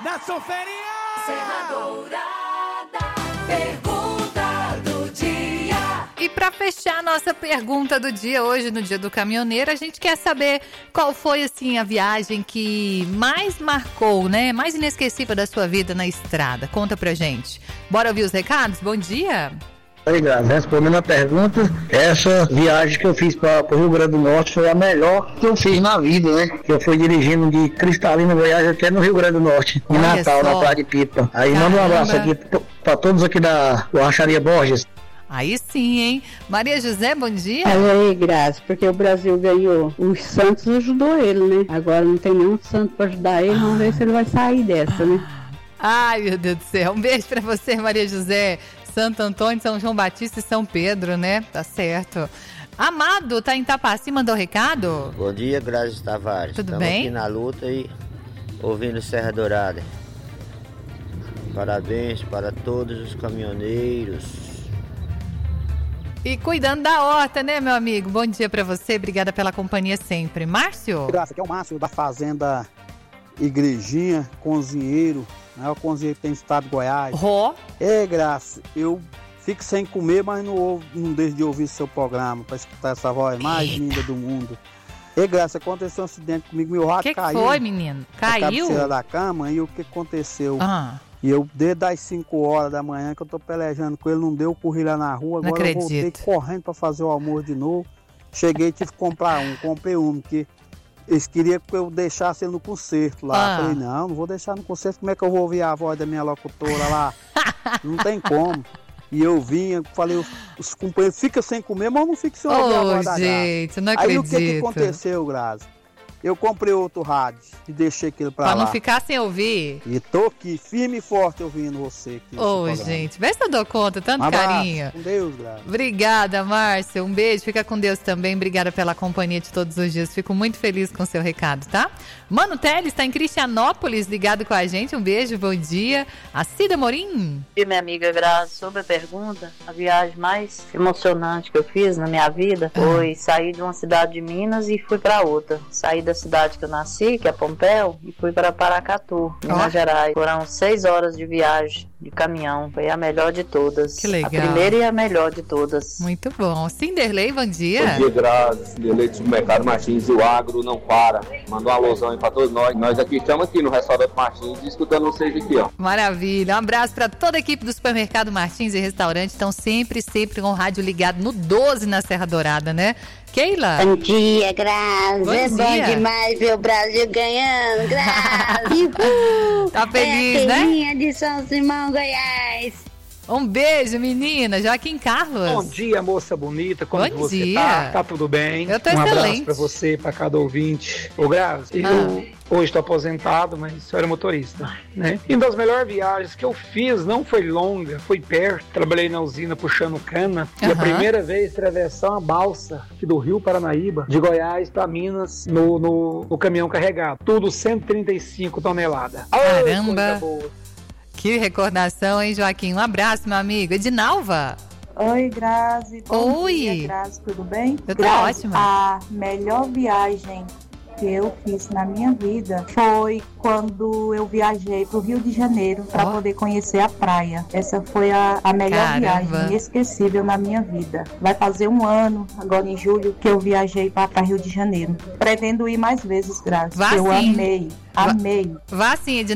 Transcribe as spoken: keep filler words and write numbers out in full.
Na Sonferinha! Serra Dourada, pergunta do dia. E para fechar nossa pergunta do dia hoje, no Dia do Caminhoneiro, a gente quer saber qual foi, assim, a viagem que mais marcou, né? Mais inesquecível da sua vida na estrada. Conta pra gente. Bora ouvir os recados? Bom dia! Oi, Grazi, respondendo a pergunta, essa viagem que eu fiz para o Rio Grande do Norte foi a melhor que eu fiz na vida, né? Que eu fui dirigindo de Cristalina, Goiás, até no Rio Grande do Norte, em Olha Natal, só. na Praia de Pipa. Aí Caramba. manda um abraço aqui para todos aqui da Borracharia Borges. Aí sim, hein? Maria José, bom dia. Olha aí, Grazi, porque o Brasil ganhou. O Santos ajudou ele, né? Agora não tem nenhum Santos para ajudar ele, vamos ver se ele vai sair dessa, né? Ai, meu Deus do céu. Um beijo pra você, Maria José. Santo Antônio, São João Batista e São Pedro, né? Tá certo. Amado, tá em Tapaci, mandou recado? Bom dia, Grazi Tavares. Tudo Estamos bem? aqui na luta e ouvindo Serra Dourada. Parabéns para todos os caminhoneiros. E cuidando da horta, né, meu amigo? Bom dia pra você, obrigada pela companhia sempre. Márcio? Graça, aqui é o Márcio da Fazenda Igrejinha, cozinheiro, né? O cozinheiro que tem no estado de Goiás. Ró. É, Graça, eu fico sem comer, mas não, ouvo, não deixo de ouvir seu programa para escutar essa voz mais Eita. linda do mundo. É, Graça, aconteceu um acidente comigo, meu rato O que, que caiu. foi, menino? Na Caiu? cabeceira da cama, e o que aconteceu? Ah, E eu, desde as cinco horas da manhã que eu tô pelejando com ele, não deu, corri lá na rua, Não agora eu voltei acredito. correndo para fazer o almoço de novo. Cheguei e tive que comprar um, comprei um, porque eles queriam que eu deixasse ele no concerto lá. Ah. Falei, não, não vou deixar no concerto, como é que eu vou ouvir a voz da minha locutora lá? Não tem como. E eu vinha, falei, os, os companheiros ficam sem comer, mas eu não fico sem ouvir a voz oh, da Grazi. gente, não Aí acredito. o que, que aconteceu, Grazi? Eu comprei outro rádio e deixei aquilo pra, Pra lá. não ficar sem ouvir? E tô aqui, firme e forte ouvindo você aqui. nesse Ô, programa. gente, vê se eu dou conta, tanto Um abraço, carinho. com Deus, Grazi. Obrigada, Márcia. Um beijo, fica com Deus também. Obrigada pela companhia de todos os dias. Fico muito feliz com o seu recado, tá? Mano Teles está em Cristianópolis, ligado com a gente. Um beijo, bom dia. A Cida Morim. E minha amiga Grazi, sobre a pergunta, a viagem mais emocionante que eu fiz na minha vida foi sair de uma cidade de Minas e fui para outra. Saí da cidade que eu nasci, que é Pompéu, e fui para Paracatu, Minas Ó. Gerais. Foram seis horas de viagem de caminhão. Foi a melhor de todas. Que legal. A primeira e a melhor de todas. Muito bom. Cinderley, bom dia. Bom dia, Grazi. Cinderley do Supermercado Martins, e o agro não para. Mandou uma alusão aí pra todos nós. Nós aqui estamos aqui no restaurante Martins, escutando vocês aqui, ó. Maravilha. Um abraço para toda a equipe do Supermercado Martins e Restaurante. Estão sempre, sempre com o rádio ligado no doze na Serra Dourada, né? Keila? Bom dia, Grazi. Bom é dia. bom demais ver o Brasil ganhando, Grazi. Uhul. Tá feliz, é a né? Keilinha de São Simão, Goiás. Um beijo, menina. Joaquim Carlos. Bom dia, moça bonita. Como Bom que você dia. tá? Tá tudo bem? Eu tô um excelente. abraço pra você, pra cada ouvinte. Ô, Grazi, eu Ah. hoje tô aposentado, mas eu era motorista, né? E uma das melhores viagens que eu fiz não foi longa, foi perto. Trabalhei na usina puxando cana. E a Aham. primeira vez atravessar uma balsa aqui do Rio Paranaíba, de Goiás pra Minas, no, no, no caminhão carregado. Tudo cento e trinta e cinco toneladas. Ai, Caramba. coisa boa. Que recordação, hein, Joaquim? Um abraço, meu amigo. Edinalva. Oi, Grazi. Bom Oi. dia, Grazi. Tudo bem? Eu tô Grazi, ótima. A melhor viagem que eu fiz na minha vida foi quando eu viajei para o Rio de Janeiro para Ó. poder conhecer a praia. Essa foi a, a melhor Caramba. viagem inesquecível na minha vida. Vai fazer um ano, agora em julho, que eu viajei para Rio de Janeiro. Pretendo ir mais vezes, Grazi. Vá eu sim. amei, amei. Vá sim, Edinalva.